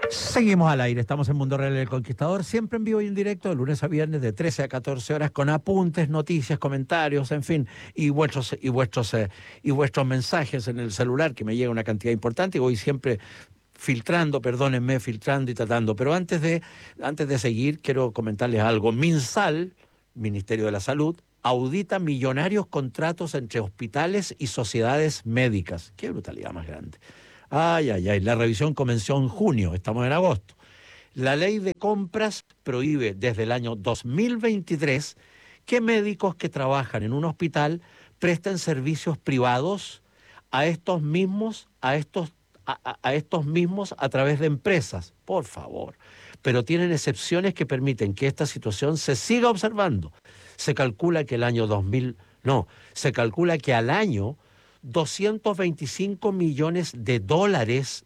Seguimos al aire, estamos en Mundo Real del Conquistador, siempre en vivo y en directo, de lunes a viernes, de 13 a 14 horas, con apuntes, noticias, comentarios, en fin, y vuestros mensajes en el celular, que me llega una cantidad importante, y voy siempre filtrando, perdónenme, filtrando y tratando. Pero antes de seguir, quiero comentarles algo. MinSal, Ministerio de la Salud, audita millonarios contratos entre hospitales y sociedades médicas. Qué brutalidad más grande. Ay, ay, ay, la revisión comenzó en junio, estamos en agosto. La ley de compras prohíbe desde el año 2023 que médicos que trabajan en un hospital presten servicios privados a estos mismos, a estos mismos a través de empresas, por favor. Pero tienen excepciones que permiten que esta situación se siga observando. Se calcula que se calcula que al año 225 millones de dólares,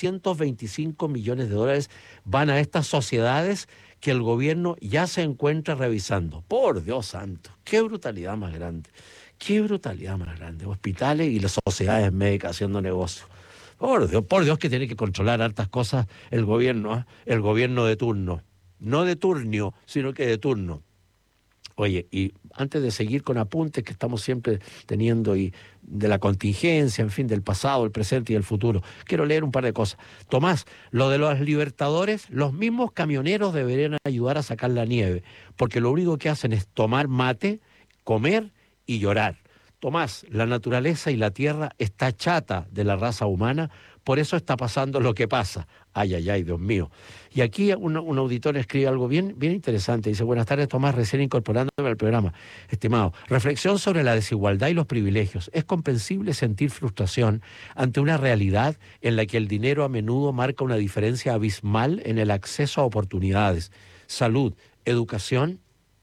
225 millones de dólares van a estas sociedades que el gobierno ya se encuentra revisando. Por Dios santo, qué brutalidad más grande, qué brutalidad más grande. Hospitales y las sociedades médicas haciendo negocio. Por Dios que tiene que controlar hartas cosas el gobierno, ¿eh? El gobierno de turno. No de turnio, sino que de turno. Oye, y antes de seguir con apuntes que estamos siempre teniendo y de la contingencia, en fin, del pasado, el presente y el futuro, quiero leer un par de cosas. Tomás, lo de los libertadores, los mismos camioneros deberían ayudar a sacar la nieve, porque lo único que hacen es tomar mate, comer y llorar. Tomás, la naturaleza y la tierra está chata de la raza humana, por eso está pasando lo que pasa. Ay, ay, ay, Dios mío. Y aquí un auditor escribe algo bien, bien interesante. Dice: buenas tardes, Tomás, recién incorporándome al programa. Estimado, reflexión sobre la desigualdad y los privilegios. Es comprensible sentir frustración ante una realidad en la que el dinero a menudo marca una diferencia abismal en el acceso a oportunidades, salud, educación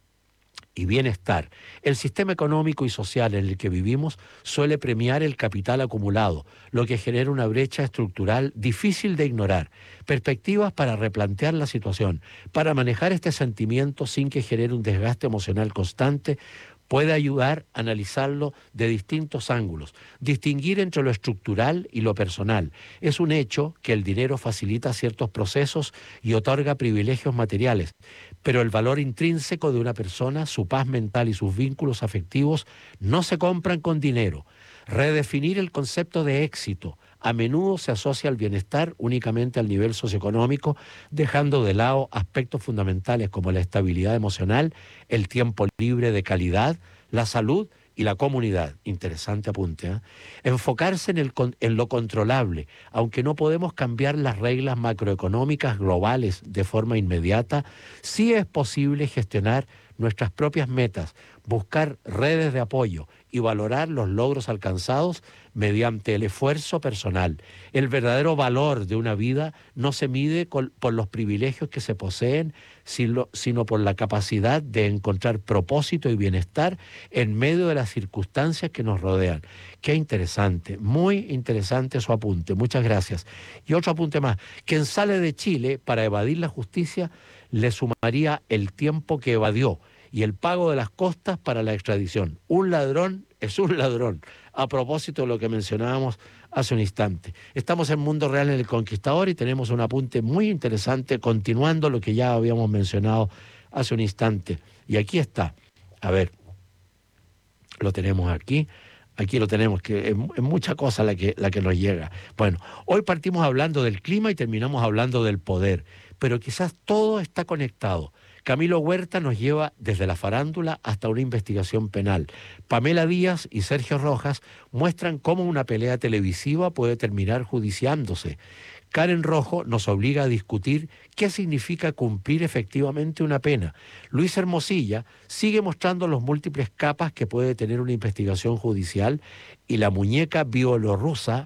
y bienestar. El sistema económico y social en el que vivimos suele premiar el capital acumulado, lo que genera una brecha estructural difícil de ignorar. Perspectivas para replantear la situación, para manejar este sentimiento sin que genere un desgaste emocional constante, puede ayudar a analizarlo de distintos ángulos, distinguir entre lo estructural y lo personal. Es un hecho que el dinero facilita ciertos procesos y otorga privilegios materiales, pero el valor intrínseco de una persona, su paz mental y sus vínculos afectivos no se compran con dinero. Redefinir el concepto de éxito a menudo se asocia al bienestar únicamente al nivel socioeconómico, dejando de lado aspectos fundamentales como la estabilidad emocional, el tiempo libre de calidad, la salud y la comunidad. Interesante apunte, ¿eh? Enfocarse en lo controlable, aunque no podemos cambiar las reglas macroeconómicas globales de forma inmediata, sí es posible gestionar nuestras propias metas, buscar redes de apoyo y valorar los logros alcanzados mediante el esfuerzo personal. El verdadero valor de una vida no se mide por los privilegios que se poseen, sino por la capacidad de encontrar propósito y bienestar en medio de las circunstancias que nos rodean. Qué interesante, muy interesante su apunte, muchas gracias. Y otro apunte más: quien sale de Chile para evadir la justicia le sumaría el tiempo que evadió y el pago de las costas para la extradición. Un ladrón es un ladrón, a propósito de lo que mencionábamos hace un instante. Estamos en Mundo Real en el Conquistador y tenemos un apunte muy interesante, continuando lo que ya habíamos mencionado hace un instante. Y aquí está, a ver, lo tenemos aquí lo tenemos, que es mucha cosa la que nos llega. Bueno, hoy partimos hablando del clima y terminamos hablando del poder, pero quizás todo está conectado. Camilo Huerta nos lleva desde la farándula hasta una investigación penal. Pamela Díaz y Sergio Rojas muestran cómo una pelea televisiva puede terminar judiciándose. Karen Rojo nos obliga a discutir qué significa cumplir efectivamente una pena. Luis Hermosilla sigue mostrando los múltiples capas que puede tener una investigación judicial, y la muñeca bielorrusa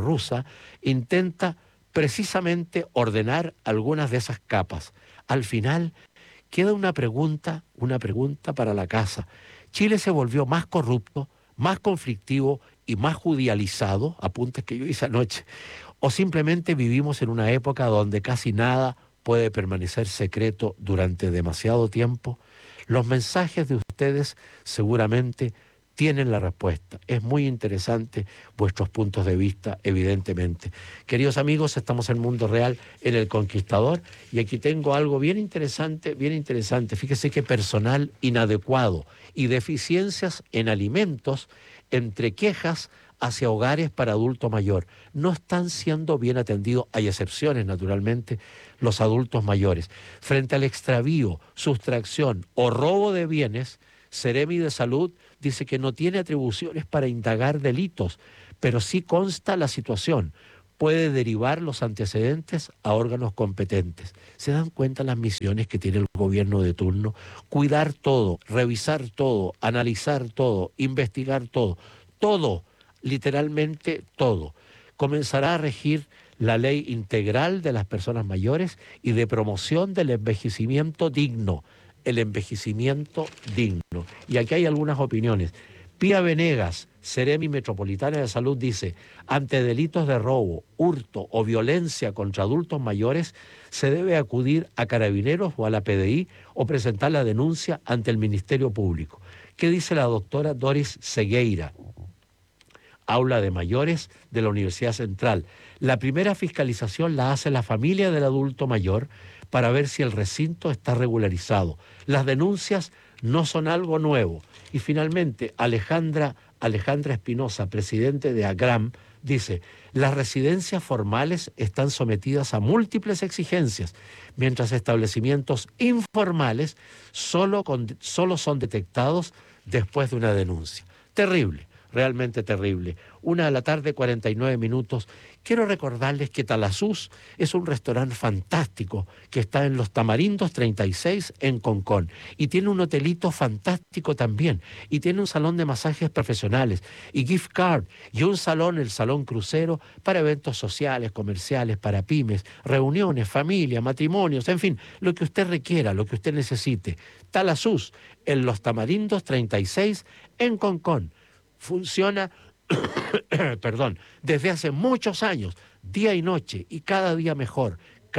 intenta precisamente ordenar algunas de esas capas. Al final queda una pregunta para la casa. ¿Chile se volvió más corrupto, más conflictivo y más judicializado? Apuntes que yo hice anoche. ¿O simplemente vivimos en una época donde casi nada puede permanecer secreto durante demasiado tiempo? Los mensajes de ustedes seguramente tienen la respuesta. Es muy interesante vuestros puntos de vista, evidentemente. Queridos amigos, estamos en Mundo Real, en El Conquistador, y aquí tengo algo bien interesante, bien interesante. Fíjese que personal inadecuado y deficiencias en alimentos, entre quejas hacia hogares para adulto mayor. No están siendo bien atendidos, hay excepciones naturalmente, los adultos mayores. Frente al extravío, sustracción o robo de bienes, Seremi de Salud dice que no tiene atribuciones para indagar delitos, pero sí consta la situación. Puede derivar los antecedentes a órganos competentes. ¿Se dan cuenta las misiones que tiene el gobierno de turno? Cuidar todo, revisar todo, analizar todo, investigar todo, todo, literalmente todo. Comenzará a regir la ley integral de las personas mayores y de promoción del envejecimiento digno. El envejecimiento digno. Y aquí hay algunas opiniones. Pía Venegas, Seremi Metropolitana de Salud, dice: ante delitos de robo, hurto o violencia contra adultos mayores, se debe acudir a Carabineros o a la PDI o presentar la denuncia ante el Ministerio Público. ¿Qué dice la doctora Doris Segueira, aula de mayores de la Universidad Central? La primera fiscalización la hace la familia del adulto mayor para ver si el recinto está regularizado. Las denuncias no son algo nuevo. Y finalmente, Alejandra Espinosa, presidente de AGRAM, dice: las residencias formales están sometidas a múltiples exigencias, mientras establecimientos informales solo son detectados después de una denuncia. Terrible. Realmente terrible. 1:49 p.m. Quiero recordarles que Talasús es un restaurante fantástico que está en Los Tamarindos 36 en Concón. Y tiene un hotelito fantástico también. Y tiene un salón de masajes profesionales y gift card. Y un salón, el Salón Crucero, para eventos sociales, comerciales, para pymes, reuniones, familia, matrimonios, en fin, lo que usted requiera, lo que usted necesite. Talasús en Los Tamarindos 36 en Concón. Funciona, perdón, desde hace muchos años, día y noche, y cada día mejor,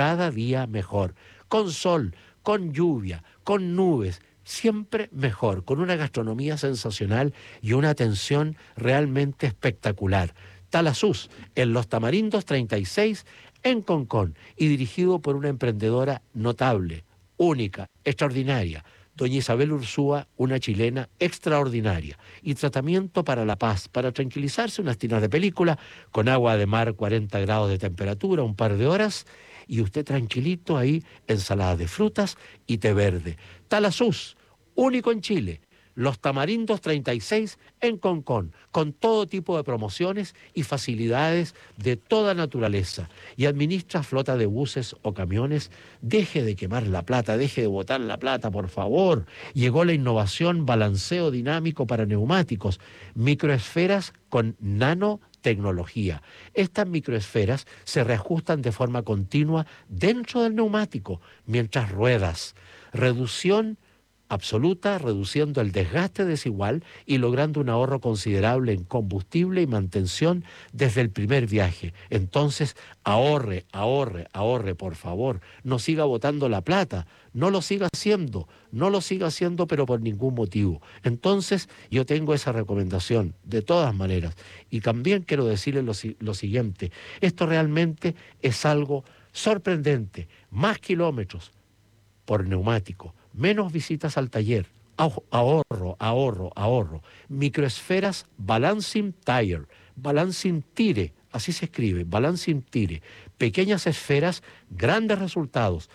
con sol, con lluvia, con nubes, siempre mejor, con una gastronomía sensacional y una atención realmente espectacular. Talasús, en Los Tamarindos 36, en Concón, y dirigido por una emprendedora notable, única, extraordinaria, doña Isabel Ursúa, una chilena extraordinaria. Y tratamiento para la paz, para tranquilizarse, unas tinas de película, con agua de mar, 40 grados de temperatura, un par de horas, y usted tranquilito ahí, ensalada de frutas y té verde. Talasús, único en Chile. Los Tamarindos 36 en Concón, con todo tipo de promociones y facilidades de toda naturaleza. Y administra flota de buses o camiones. Deje de quemar la plata, deje de botar la plata, por favor. Llegó la innovación balanceo dinámico para neumáticos, microesferas con nanotecnología. Estas microesferas se reajustan de forma continua dentro del neumático mientras ruedas. Reducción absoluta, reduciendo el desgaste desigual y logrando un ahorro considerable en combustible y mantención desde el primer viaje. Entonces, ahorre, por favor. No siga botando la plata, no lo siga haciendo, pero por ningún motivo. Entonces, yo tengo esa recomendación, de todas maneras. Y también quiero decirle lo siguiente: esto realmente es algo sorprendente. Más kilómetros por neumático, menos visitas al taller, ahorro. Microesferas Balancing Tire, así se escribe, Balancing Tire. Pequeñas esferas, grandes resultados.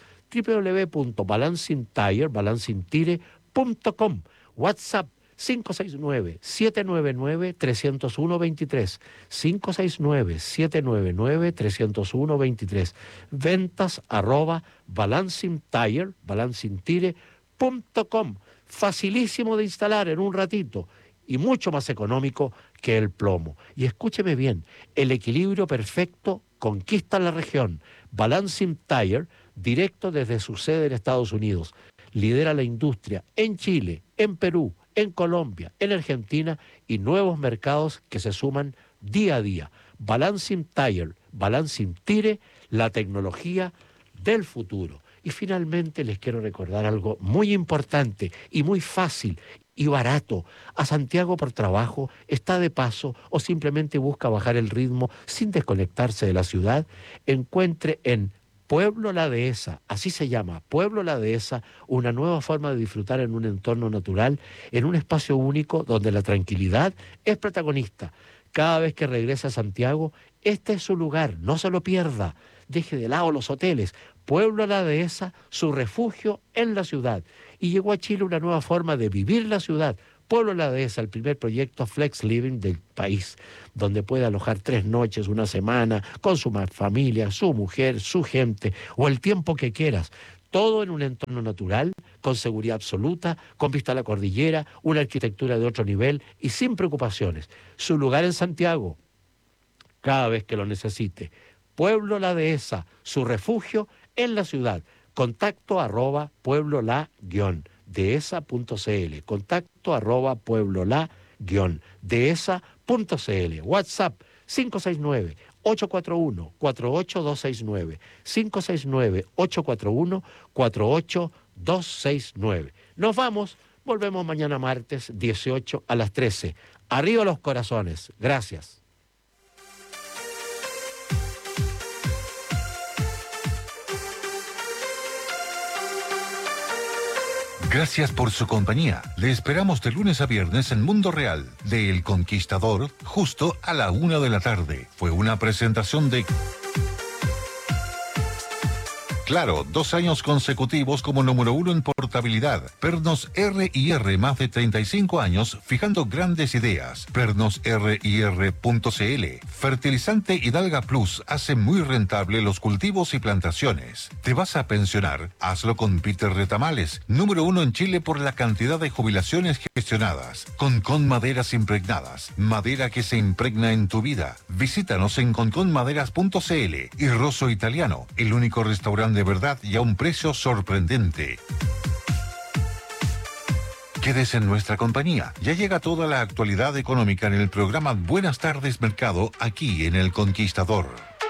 www.balancingtire.com. WhatsApp 569-799-301-23. 569-799-301-23. Ventas @balancingtire.com. Facilísimo de instalar en un ratito y mucho más económico que el plomo. Y escúcheme bien, el equilibrio perfecto conquista la región. Balancing Tire, directo desde su sede en Estados Unidos. Lidera la industria en Chile, en Perú, en Colombia, en Argentina y nuevos mercados que se suman día a día. Balancing Tire, la tecnología del futuro. Y Y finalmente les quiero recordar algo muy importante y muy fácil y barato. A Santiago por trabajo, está de paso o simplemente busca bajar el ritmo sin desconectarse de la ciudad, encuentre en Pueblo La Dehesa, así se llama, Pueblo La Dehesa, una nueva forma de disfrutar en un entorno natural, en un espacio único donde la tranquilidad es protagonista. Cada vez que regrese a Santiago, este es su lugar, no se lo pierda. Deje de lado los hoteles. Pueblo La Dehesa, su refugio en la ciudad. Y llegó a Chile una nueva forma de vivir la ciudad. Pueblo La Dehesa, el primer proyecto Flex Living del país, donde puede alojar 3 noches, una semana, con su familia, su mujer, su gente, o el tiempo que quieras. Todo en un entorno natural, con seguridad absoluta, con vista a la cordillera, una arquitectura de otro nivel y sin preocupaciones. Su lugar en Santiago, cada vez que lo necesite. Pueblo La Dehesa, su refugio en la ciudad. Contacto @ pueblola-dehesa.cl. Contacto @ pueblola-dehesa.cl. WhatsApp 569-841-48269. 569-841-48269. Nos vamos, volvemos mañana martes 18 a las 13. Arriba los corazones. Gracias. Gracias por su compañía. Le esperamos de lunes a viernes en Mundo Real, de El Conquistador, justo a la 1 de la tarde. Fue una presentación de... Claro, 2 años consecutivos como número 1 en portabilidad. Pernos R&R, más de 35 años fijando grandes ideas. PernosRIR.cl. Fertilizante Hidalga Plus hace muy rentable los cultivos y plantaciones. ¿Te vas a pensionar? Hazlo con Peter Retamales, número 1 en Chile por la cantidad de jubilaciones gestionadas. Con maderas impregnadas, madera que se impregna en tu vida. Visítanos en conconmaderas.cl. y Rosso Italiano, el único restaurante de verdad y a un precio sorprendente. Quédese en nuestra compañía. Ya llega toda la actualidad económica en el programa Buenas Tardes Mercado, aquí en El Conquistador.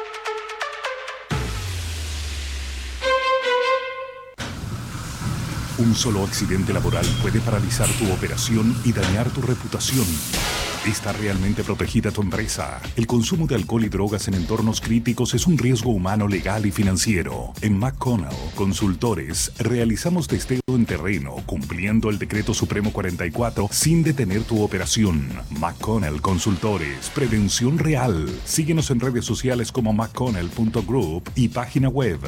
Un solo accidente laboral puede paralizar tu operación y dañar tu reputación. ¿Está realmente protegida tu empresa? El consumo de alcohol y drogas en entornos críticos es un riesgo humano, legal y financiero. En McConnell Consultores realizamos testeo en terreno, cumpliendo el Decreto Supremo 44 sin detener tu operación. McConnell Consultores, prevención real. Síguenos en redes sociales como mcconnell.group y página web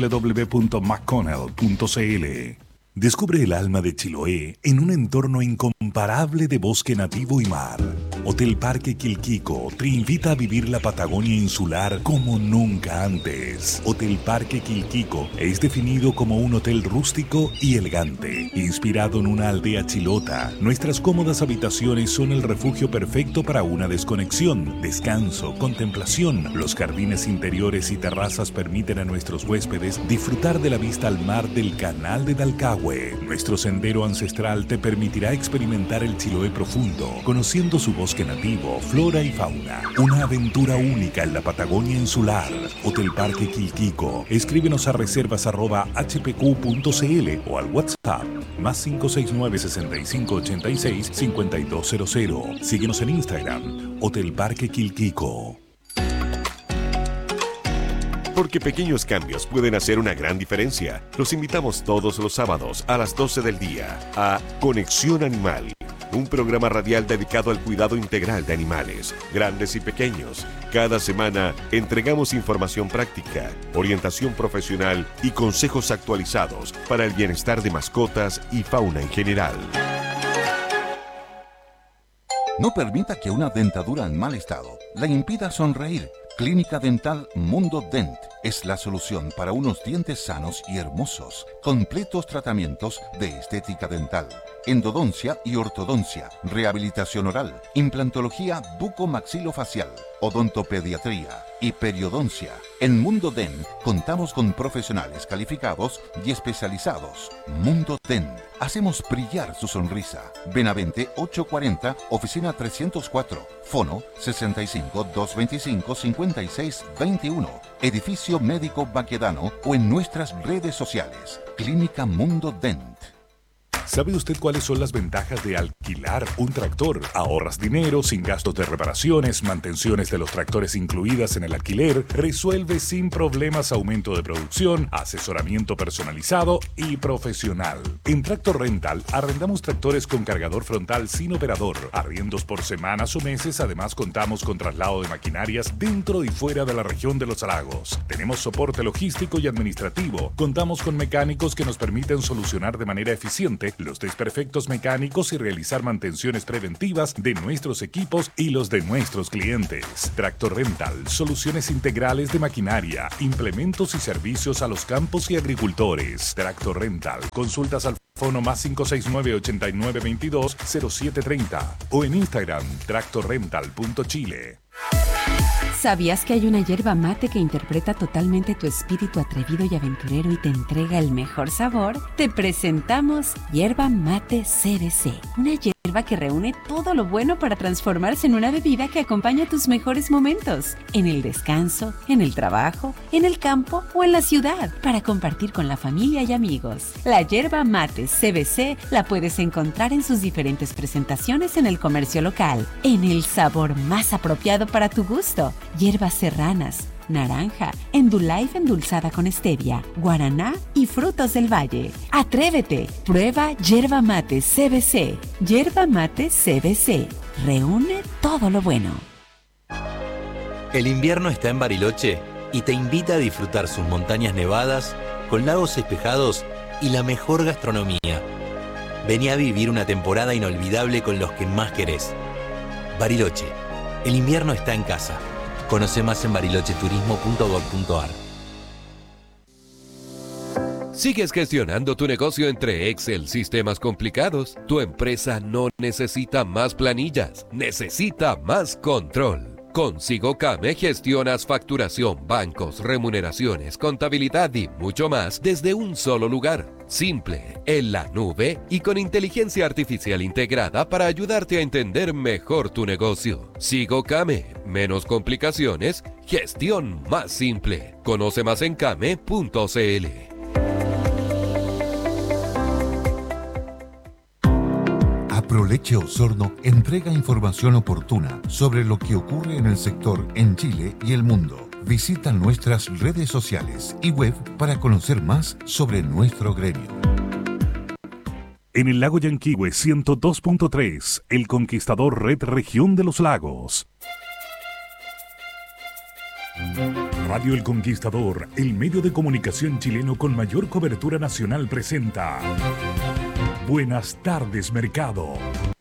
www.mcconnell.cl. Descubre el alma de Chiloé en un entorno incomparable de bosque nativo y mar. Hotel Parque Quilquico te invita a vivir la Patagonia insular como nunca antes. Hotel Parque Quilquico es definido como un hotel rústico y elegante, inspirado en una aldea chilota. Nuestras cómodas habitaciones son el refugio perfecto para una desconexión, descanso, contemplación. Los jardines interiores y terrazas permiten a nuestros huéspedes disfrutar de la vista al mar del Canal de Dalcahue. Nuestro sendero ancestral te permitirá experimentar el Chiloé profundo, conociendo su bosque nativo, flora y fauna. Una aventura única en la Patagonia insular. Hotel Parque Quilquico. Escríbenos a reservas@hpq.cl o al WhatsApp +569 6586 5200. Síguenos en Instagram, Hotel Parque Quilquico. Porque pequeños cambios pueden hacer una gran diferencia. Los invitamos todos los sábados a las 12 del día a Conexión Animal, un programa radial dedicado al cuidado integral de animales, grandes y pequeños. Cada semana entregamos información práctica, orientación profesional y consejos actualizados para el bienestar de mascotas y fauna en general. No permita que una dentadura en mal estado le impida sonreír. Clínica Dental Mundo Dent es la solución para unos dientes sanos y hermosos. Completos tratamientos de estética dental, endodoncia y ortodoncia, rehabilitación oral, implantología bucomaxilofacial, odontopediatría y periodoncia. En Mundo Den contamos con profesionales calificados y especializados. Mundo Den, hacemos brillar su sonrisa. Benavente 840, oficina 304, fono 65 225 56 21, edificio médico Baquedano o en nuestras redes sociales. Clínica Mundo Dent. ¿Sabe usted cuáles son las ventajas de alquilar un tractor? Ahorras dinero sin gastos de reparaciones, mantenciones de los tractores incluidas en el alquiler, resuelve sin problemas aumento de producción, asesoramiento personalizado y profesional. En Tractor Rental arrendamos tractores con cargador frontal sin operador, arriendos por semanas o meses, además contamos con traslado de maquinarias dentro y fuera de la región de los lagos. Tenemos soporte logístico y administrativo, contamos con mecánicos que nos permiten solucionar de manera eficiente los desperfectos mecánicos y realizar mantenciones preventivas de nuestros equipos y los de nuestros clientes. Tractor Rental, soluciones integrales de maquinaria, implementos y servicios a los campos y agricultores. Tractor Rental, consultas al fono más 569-8922-0730 o en Instagram tractorrental.chile. ¿Sabías que hay una yerba mate que interpreta totalmente tu espíritu atrevido y aventurero y te entrega el mejor sabor? Te presentamos Yerba Mate CBC, una yerba que reúne todo lo bueno para transformarse en una bebida que acompaña tus mejores momentos, en el descanso, en el trabajo, en el campo o en la ciudad, para compartir con la familia y amigos. La Yerba Mate CBC la puedes encontrar en sus diferentes presentaciones en el comercio local, en el sabor más apropiado para tu gusto. Hierbas serranas, naranja, Endullife endulzada con stevia, guaraná y frutos del valle. ¡Atrévete! Prueba Yerba Mate CBC. Yerba Mate CBC. Reúne todo lo bueno. El invierno está en Bariloche y te invita a disfrutar sus montañas nevadas, con lagos espejados y la mejor gastronomía. Vení a vivir una temporada inolvidable con los que más querés. Bariloche. El invierno está en casa. Conoce más en barilocheturismo.gov.ar. ¿Sigues gestionando tu negocio entre Excel, sistemas complicados? Tu empresa no necesita más planillas, necesita más control. Con SigoCame gestionas facturación, bancos, remuneraciones, contabilidad y mucho más desde un solo lugar. Simple, en la nube y con inteligencia artificial integrada para ayudarte a entender mejor tu negocio. SigoCame, menos complicaciones, gestión más simple. Conoce más en came.cl. Aproleche Osorno entrega información oportuna sobre lo que ocurre en el sector en Chile y el mundo. Visita nuestras redes sociales y web para conocer más sobre nuestro gremio. En el lago Yanquihue 102.3, El Conquistador Red Región de los Lagos. Radio El Conquistador, el medio de comunicación chileno con mayor cobertura nacional, presenta Buenas tardes, Mercado.